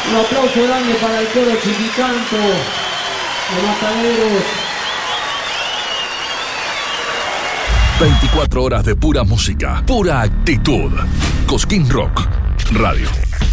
Un aplauso grande para el coro Chiquicanto de Mataderos. 24 horas de pura música, pura actitud. Cosquín Rock Radio.